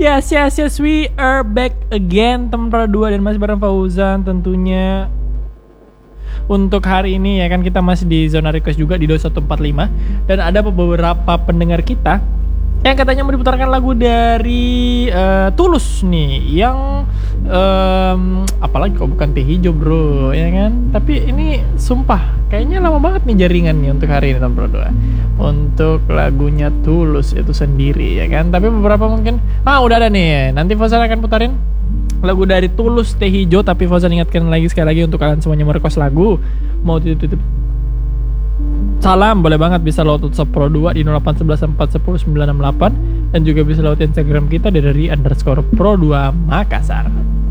Yes, we are back again, teman Pro 2 dan masih bareng Fauzan tentunya. Untuk hari ini ya kan kita masih di zona request juga di 2145 dan ada beberapa pendengar kita yang katanya mau diputarkan lagu dari Tulus nih yang apalagi kok bukan Teh Hijau bro ya kan, tapi ini sumpah kayaknya lama banget nih jaringan nih untuk hari ini teman Pro 2 untuk lagunya Tulus itu sendiri ya kan, tapi beberapa mungkin udah ada nih, nanti Fauzan akan putarin lagu dari Tulus Teh Hijau. Tapi Fauzan ingatkan lagi sekali lagi untuk kalian semuanya mau request lagu, mau titip salam boleh banget, bisa lewat WhatsApp Pro 2 di 0811410968 dan juga bisa lewat Instagram kita dari _Pro2 Makassar.